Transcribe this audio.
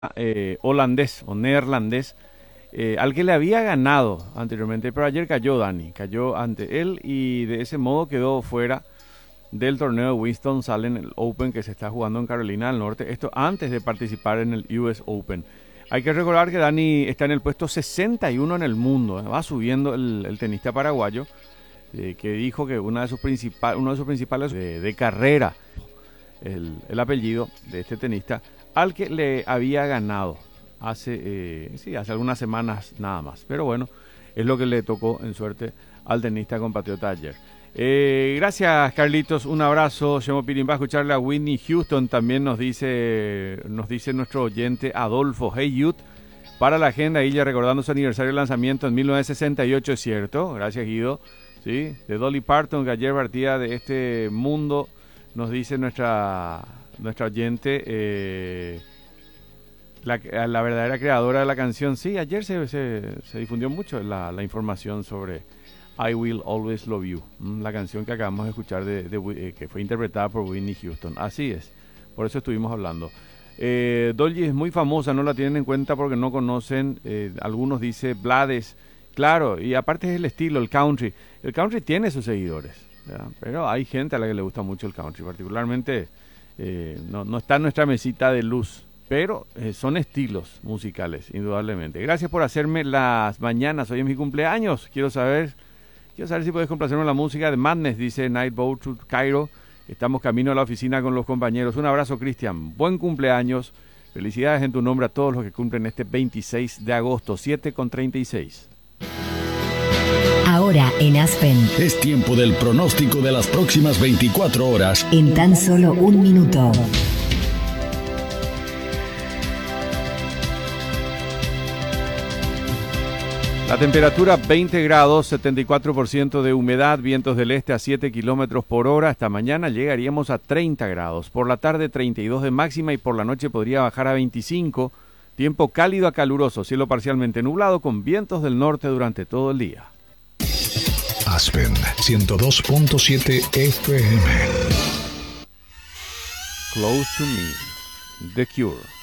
holandés o neerlandés, al que le había ganado anteriormente, pero ayer cayó Dani, cayó ante él y de ese modo quedó fuera del torneo de Winston-Salem, el Open que se está jugando en Carolina del Norte, esto antes de participar en el US Open. Hay que recordar que Dani está en el puesto 61 en el mundo, va subiendo el tenista paraguayo, que dijo que uno de sus principales de carrera, el apellido de este tenista, al que le había ganado hace algunas semanas nada más. Pero bueno, es lo que le tocó en suerte al tenista compatriota ayer. Gracias, Carlitos, un abrazo. Shemo Pirin va a escucharle a Whitney Houston, también nos dice nuestro oyente Adolfo. Hey Youth, para la agenda, ella recordando su aniversario de lanzamiento en 1968, es cierto, gracias Guido, ¿sí? De Dolly Parton, que ayer partía de este mundo, nos dice nuestra oyente, la verdadera creadora de la canción. Sí, ayer se difundió mucho la información sobre I Will Always Love You, la canción que acabamos de escuchar que fue interpretada por Whitney Houston. Así es, por eso estuvimos hablando. Dolly es muy famosa, no la tienen en cuenta porque no conocen, algunos dicen Blades, claro, y aparte es el estilo, el country. El country tiene sus seguidores, ¿verdad? Pero hay gente a la que le gusta mucho el country, particularmente no está en nuestra mesita de luz, pero son estilos musicales, indudablemente. Gracias por hacerme las mañanas, hoy es mi cumpleaños, quiero saber si puedes complacerme la música de Madness, dice Night Boat to Cairo. Estamos camino a la oficina con los compañeros. Un abrazo, Cristian. Buen cumpleaños. Felicidades en tu nombre a todos los que cumplen este 26 de agosto, 7:36. Ahora en Aspen. Es tiempo del pronóstico de las próximas 24 horas. En tan solo un minuto. La temperatura 20 grados, 74% de humedad, vientos del este a 7 kilómetros por hora. Esta mañana llegaríamos a 30 grados. Por la tarde 32 de máxima y por la noche podría bajar a 25. Tiempo cálido a caluroso, cielo parcialmente nublado con vientos del norte durante todo el día. Aspen 102.7 FM. Close to Me, The Cure.